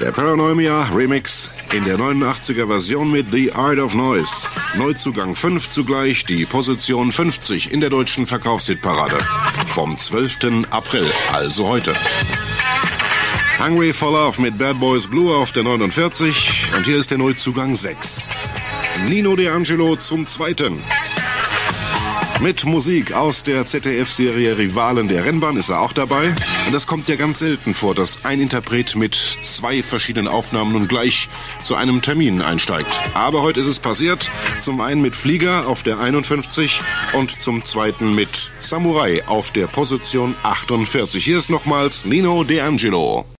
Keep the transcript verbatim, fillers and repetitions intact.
Der Paranoia Remix in der neunundachtziger Version mit The Art of Noise. Neuzugang fünf zugleich, die Position fünfzig in der deutschen Verkaufshitparade. Vom zwölften April, also heute. Hungry for Love mit Bad Boys Blue auf der neunundvierzig und hier ist der Neuzugang sechs. Nino D'Angelo zum zweiten. Mit Musik aus der Z D F-Serie Rivalen der Rennbahn ist er auch dabei. Und das kommt ja ganz selten vor, dass ein Interpret mit zwei verschiedenen Aufnahmen nun gleich zu einem Termin einsteigt. Aber heute ist es passiert. Zum einen mit Flieger auf der einundfünfzig und zum zweiten mit Samurai auf der Position achtundvierzig. Hier ist nochmals Nino D'Angelo.